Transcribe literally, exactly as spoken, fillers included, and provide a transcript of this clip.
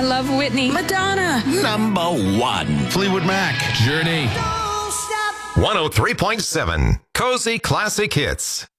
love Whitney. Madonna. Number one. Fleetwood Mac. Journey. one oh three point seven Cozy Classic Hits.